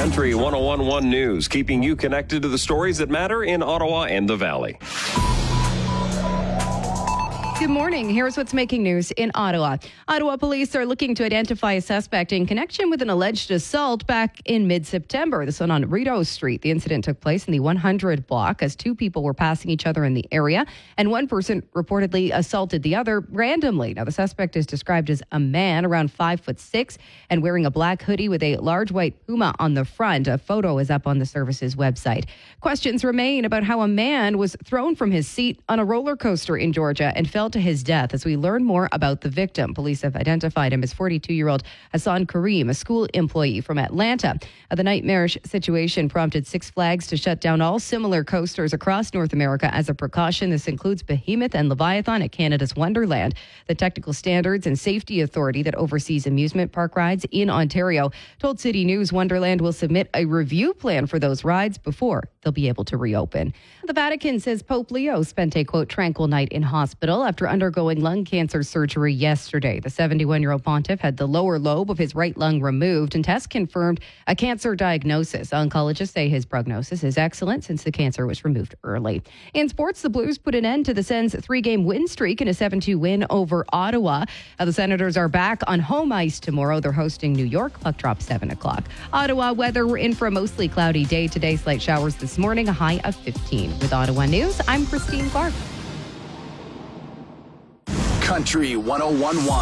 Country 101.1 News, keeping you connected to the stories that matter in Ottawa and the Valley. Good morning. Here's what's making news in Ottawa. Ottawa police are looking to identify a suspect in connection with an alleged assault back in mid-September. This one on Rideau Street. The incident took place in the 100 block as two people were passing each other in the area, and one person reportedly assaulted the other randomly. Now, the suspect is described as a man around 5'6" and wearing a black hoodie with a large white puma on the front. A photo is up on the service's website. Questions remain about how a man was thrown from his seat on a roller coaster in Georgia and fell to his death as we learn more about the victim. Police have identified him as 42-year-old Hassan Kareem, a school employee from Atlanta. The nightmarish situation prompted Six Flags to shut down all similar coasters across North America as a precaution. This includes Behemoth and Leviathan at Canada's Wonderland. The Technical Standards and Safety Authority that oversees amusement park rides in Ontario told City News Wonderland will submit a review plan for those rides before they'll be able to reopen. The Vatican says Pope Leo spent a, quote, tranquil night in hospital after undergoing lung cancer surgery yesterday. The 71-year-old pontiff had the lower lobe of his right lung removed, and tests confirmed a cancer diagnosis. Oncologists say his prognosis is excellent since the cancer was removed early. In sports, the Blues put an end to the Sens' 3-game win streak in a 7-2 win over Ottawa. The Senators are back on home ice tomorrow. They're hosting New York. Puck drop 7 o'clock. Ottawa weather, we're in for a mostly cloudy day today. Slight showers this morning, a high of 15. With Ottawa News, I'm Christine Clark. Country 101.1.